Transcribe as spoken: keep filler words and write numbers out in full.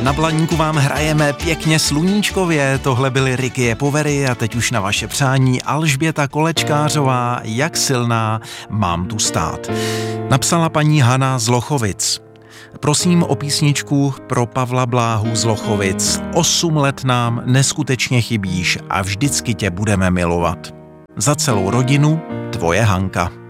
Na Blaníku vám hrajeme pěkně sluníčkově, tohle byly Ricky Povery a teď už na vaše přání Alžběta Kolečkářová, Jak silná mám tu stát. Napsala paní Hana z Lochovic. Prosím o písničku pro Pavla Bláhu z Lochovic. Osm let nám neskutečně chybíš a vždycky tě budeme milovat. Za celou rodinu, tvoje Hanka.